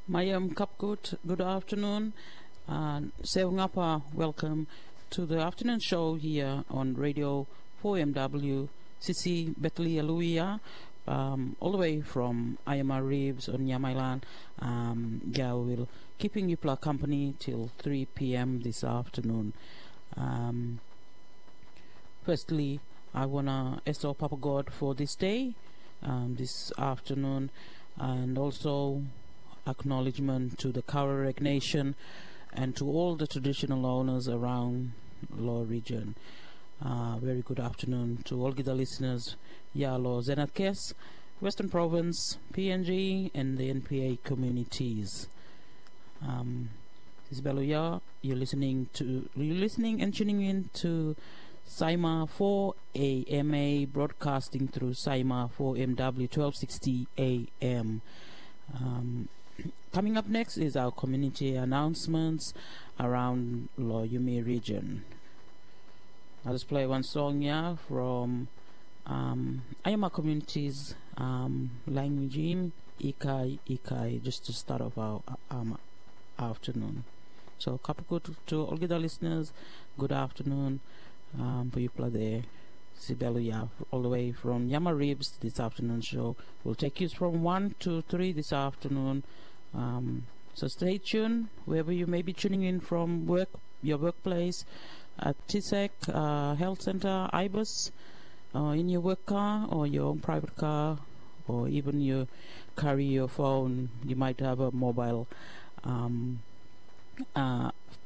Mayam Kapkut, good afternoon. Sevngapa, welcome to the afternoon show here on Radio 4MW, Sisi Betli Aluia, all the way from Ayama Reeves on Yamailand. We'll keeping you company till 3 p.m. this afternoon. Firstly, I want to ask our Papa God for this day, this afternoon, and also acknowledgement to the Kaurarek Nation and to all the traditional owners around Law region. Very good afternoon to all the listeners. Yalo Zenatkes, Western Province, PNG, and the NPA communities. This is Beluya. You're listening and tuning in to Saima 4 AMA, broadcasting through Saima 4MW 1260 AM. Coming up next is our community announcements around Loyume region. I'll just play one song here from Ayama community's language, Ikai, just to start off our afternoon. So, Kapukut to all the listeners, good afternoon. People there, Sibeluya, all the way from Yama Ribs. This afternoon show will take you from 1 to 3 this afternoon. So stay tuned wherever you may be tuning in from your workplace, at TSEC, Health Center, IBUS, in your work car or your own private car, or even you carry your phone. You might have a mobile